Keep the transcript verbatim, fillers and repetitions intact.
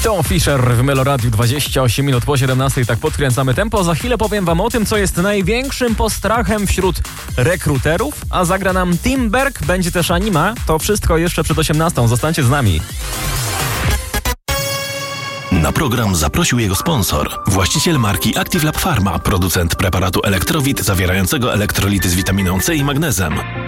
To Fisher w Meloradiu, dwadzieścia osiem minut po siedemnastej, tak podkręcamy tempo. Za chwilę powiem wam o tym, co jest największym postrachem wśród rekruterów, a zagra nam Timberg, będzie też anima. To wszystko jeszcze przed osiemnastą, zostańcie z nami. Na program zaprosił jego sponsor, właściciel marki Active Lab Pharma, producent preparatu Elektrowit zawierającego elektrolity z witaminą C i magnezem.